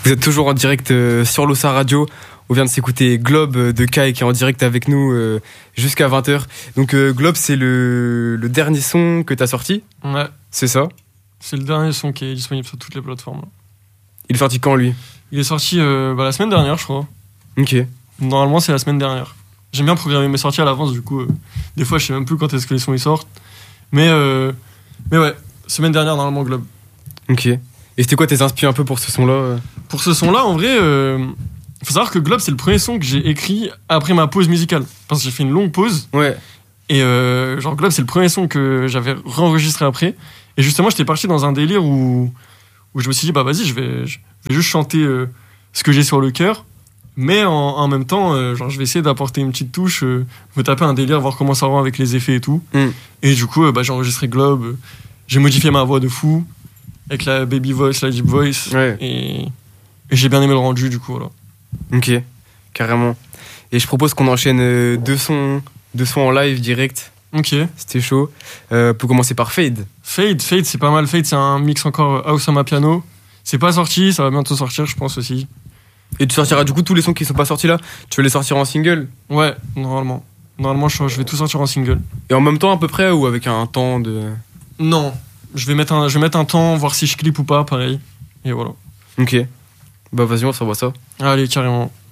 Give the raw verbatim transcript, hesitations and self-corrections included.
Vous êtes toujours en direct euh, sur l'Ossa Radio. On vient de s'écouter Globe de Kai qui est en direct avec nous euh, jusqu'à vingt heures. Donc euh, Globe, c'est le, le dernier son que t'as sorti. Ouais. C'est ça. C'est le dernier son qui est disponible sur toutes les plateformes. Là. Il est sorti quand, lui? Il est sorti euh, bah, la semaine dernière, je crois. Ok. Normalement, c'est la semaine dernière. J'aime bien programmer mes sorties à l'avance, du coup. Euh, des fois, je sais même plus quand est-ce que les sons ils sortent. Mais, euh, mais ouais, semaine dernière, normalement, Globe. Ok. Et c'était quoi tes inspi un peu pour ce son-là euh Pour ce son-là, en vrai, euh, faut savoir que Globe, c'est le premier son que j'ai écrit après ma pause musicale. Parce que j'ai fait une longue pause. Ouais. Et euh, genre, Globe, c'est le premier son que j'avais réenregistré après. Et justement, j'étais parti dans un délire où, où je me suis dit, bah vas-y, je vais, je vais juste chanter euh, ce que j'ai sur le cœur. Mais en, en même temps, euh, genre, je vais essayer d'apporter une petite touche, euh, me taper un délire, voir comment ça rend avec les effets et tout. Mm. Et du coup, euh, bah, j'ai enregistré Globe. Euh, j'ai modifié ma voix de fou. Avec la baby voice, la deep voice. Ouais. Et, et j'ai bien aimé le rendu, du coup, voilà. Ok, carrément. Et je propose qu'on enchaîne euh, deux sons, deux sons en live direct. Ok. C'était chaud. Euh, pour commencer par Fade. Fade, Fade, c'est pas mal. Fade, c'est un mix encore house à piano. C'est pas sorti, ça va bientôt sortir, je pense aussi. Et tu sortiras du coup tous les sons qui sont pas sortis là. Tu veux les sortir en single? Ouais, normalement. Normalement, je, je vais tout sortir en single. Et en même temps à peu près ou avec un temps de... Non, je vais mettre un, je vais mettre un temps, voir si je clip ou pas, pareil. Et voilà. Ok. Bah vas-y, on s'envoie ça. Allez, carrément.